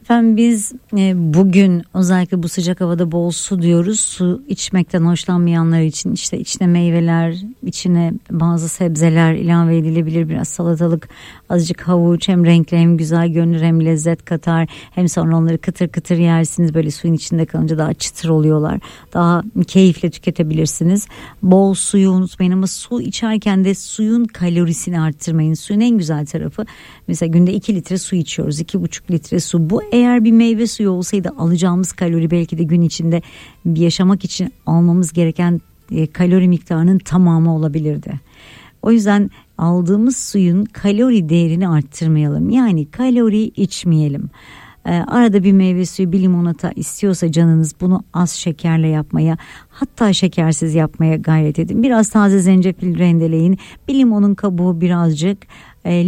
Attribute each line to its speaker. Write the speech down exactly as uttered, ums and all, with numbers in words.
Speaker 1: Efendim biz e, bugün özellikle bu sıcak havada bol su diyoruz. Su içmekten hoşlanmayanlar için işte içine meyveler, içine bazı sebzeler ilave edilebilir. Biraz salatalık, azıcık havuç, hem renkli hem güzel görünür hem lezzet katar. Hem sonra onları kıtır kıtır yersiniz, böyle suyun içinde kalınca daha çıtır oluyorlar. Daha keyifle tüketebilirsiniz. Bol suyu unutmayın, ama su içerken de suyun kalorisini arttırmayın. Suyun en güzel tarafı, mesela günde iki litre su içiyoruz, iki buçuk litre su. Bu eğer bir meyve suyu olsaydı alacağımız kalori belki de gün içinde yaşamak için almamız gereken e, kalori miktarının tamamı olabilirdi. O yüzden aldığımız suyun kalori değerini arttırmayalım. Yani kalori içmeyelim. Ee, arada bir meyve suyu, bir limonata istiyorsa canınız, bunu az şekerle yapmaya, hatta şekersiz yapmaya gayret edin. Biraz taze zencefil rendeleyin. Bir limonun kabuğu birazcık, e,